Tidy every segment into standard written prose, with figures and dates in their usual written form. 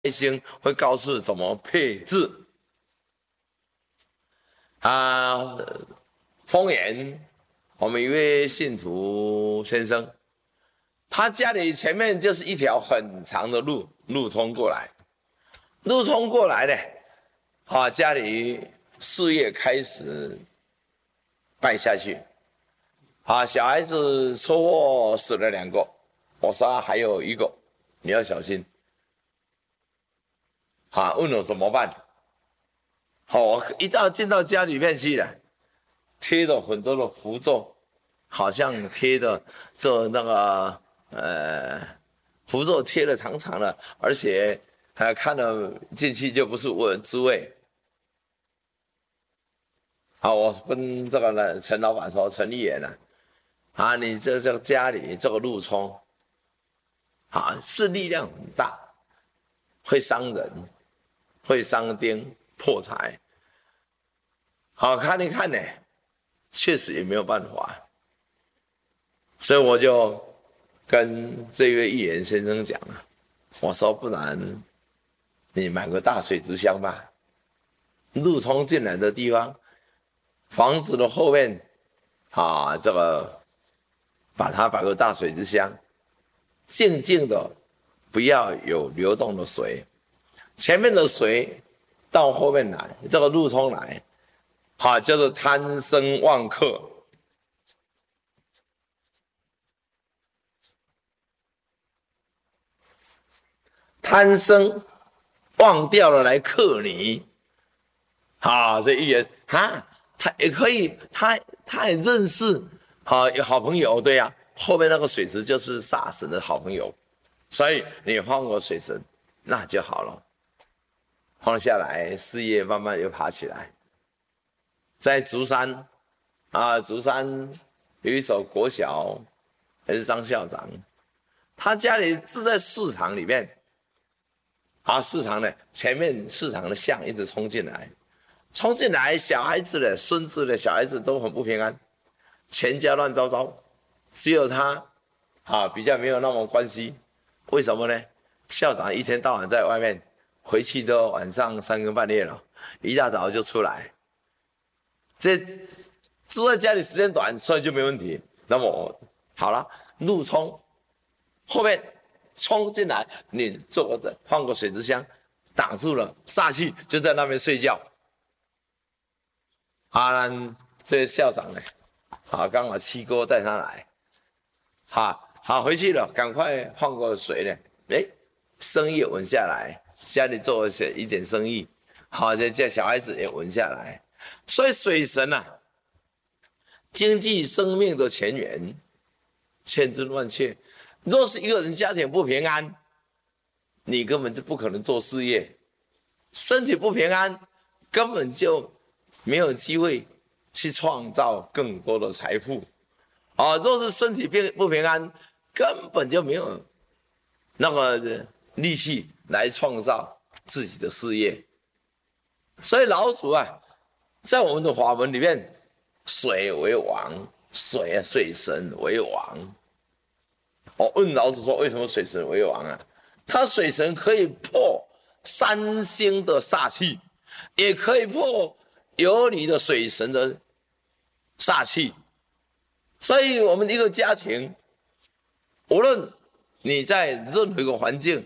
星会告诉怎么配置啊。丰原，我们一位信徒先生，他家里前面就是一条很长的路通过来，路通过来呢，家里事业开始败下去，小孩子车祸死了2个，我说还有1个，你要小心。问我怎么办？我进到家里面去了，贴了很多的符咒，好像贴的这那个符咒贴的长长的，而且看了进去就不是滋味。我跟这个呢陈老板说，陈议员你这个家里这个路冲是力量很大，会伤人，会伤丁破财。看一看呢，确实也没有办法，所以我就跟这位议员先生讲了，我说不然你买个大水族箱吧，路通进来的地方，房子的后面这个把它摆个大水族箱，静静的，不要有流动的水，前面的水到后面来，这个路通来，叫做贪生忘克。贪生忘掉了来克你，这议员他也可以，他也认识有好朋友，对呀，后面那个水池就是煞神的好朋友，所以你放我水神那就好了。放下来，事业慢慢又爬起来。在竹山竹山有一所国小，也是张校长，他家里住在市场里面。市场呢，前面市场的象一直冲进来，小孩子的孙子的小孩子都很不平安，全家乱糟糟，只有他比较没有那么关系。为什么呢？校长一天到晚在外面，回去都晚上3更半夜了，一大早就出来。这住在家里时间短，所以就没问题。那么好了，路冲后面冲进来，你坐着放个水族箱挡住了煞气，就在那边睡觉。这校长呢，刚好七哥带他来，回去了，赶快放个水呢，生意稳下来，家里做一点生意，这小孩子也稳下来。所以水神经济生命的前缘，千真万确。若是一个人家庭不平安，你根本就不可能做事业，身体不平安，根本就没有机会去创造更多的财富。若是身体不平安，根本就没有那个力气来创造自己的事业。所以老祖在我们的法门里面，水为王，水神为王。我问老祖说，为什么水神为王他水神可以破3星的煞气，也可以破有你的水神的煞气。所以我们一个家庭，无论你在任何一个环境，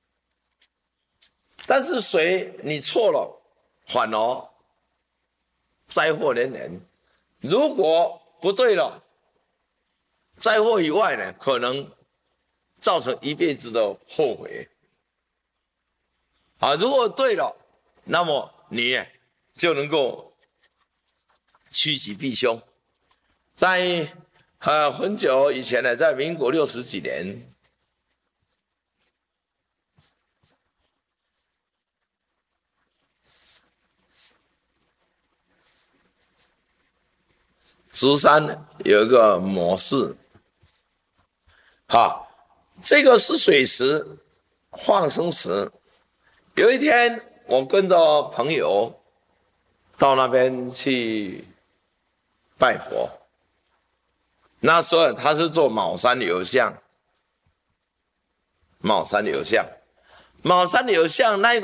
但是水你错了，反而灾祸连连。如果不对了，灾祸以外呢，可能造成一辈子的后悔。如果对了，那么你就能够趋吉避凶。在很久以前呢，在民国60几年，竹山有一个模式，这个是水池，放生池。有一天，我跟着朋友到那边去拜佛。那时候他是做卯山有相， 卯山有相，那一